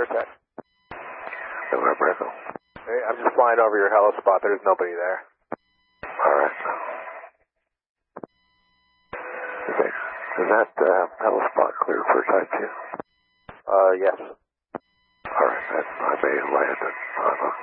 set. November Echo. Hey, I'm just flying over your hello spot. There's nobody there. All right. Okay. Is that hello spot cleared for type 2? Yes. All right. I may land on